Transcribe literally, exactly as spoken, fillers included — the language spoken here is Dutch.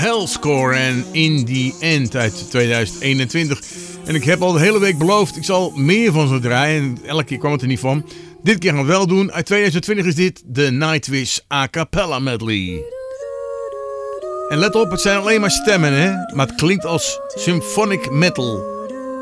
Hellscore en In The End uit tweeduizend eenentwintig. En ik heb al de hele week beloofd, ik zal meer van ze draaien. En elke keer kwam het er niet van. Dit keer gaan we wel doen. Uit tweeduizend twintig is dit de Nightwish A Cappella Medley. En let op, het zijn alleen maar stemmen, hè? Maar het klinkt als symphonic metal.